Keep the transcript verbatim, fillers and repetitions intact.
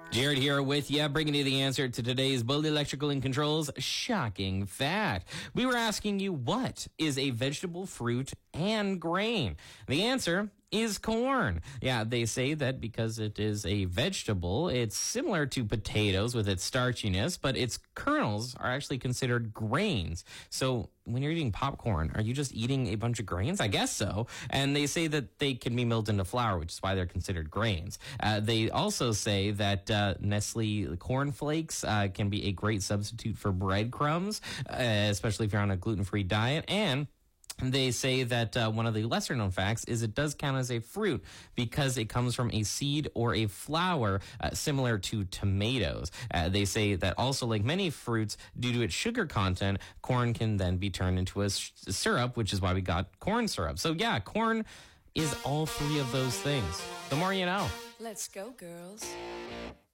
Jared here with you, bringing you the answer to today's Bully Electrical and Controls shocking fact. We were asking you, what is a vegetable, fruit, and grain? The answer is corn. Yeah, they say that because it is a vegetable, it's similar to potatoes with its starchiness, but its kernels are actually considered grains. So when you're eating popcorn, are you just eating a bunch of grains? I guess so. And they say that they can be milled into flour, which is why they're considered grains. Uh, they also say that uh, Nestle Corn Flakes uh, can be a great substitute for breadcrumbs, uh, especially if you're on a gluten-free diet. And they say that uh, one of the lesser known facts is it does count as a fruit because it comes from a seed or a flower uh, similar to tomatoes. Uh, they say that also, like many fruits, due to its sugar content, corn can then be turned into a s- syrup, which is why we got corn syrup. So yeah, corn is all three of those things. The more you know. Let's go, girls.